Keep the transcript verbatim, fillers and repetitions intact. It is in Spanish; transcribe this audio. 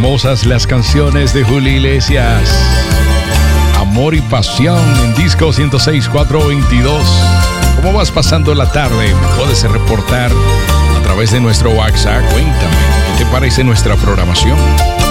hermosas las canciones de Julio Iglesias. Amor y pasión en Disco ciento seis cuatrocientos veintidós. ¿Cómo vas pasando la tarde? Me puedes reportar a través de nuestro WhatsApp. Cuéntame, ¿qué te parece nuestra programación?